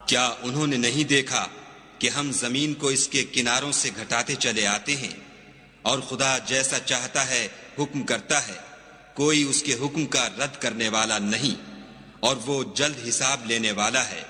क्या उन्होंने नहीं देखा कि हम जमीन को इसके किनारों से घटाते चले आते हैं और खुदा जैसा चाहता है हुक्म करता है, कोई उसके हुक्म का रद्द करने वाला नहीं, और वो जल्द हिसाब लेने वाला है।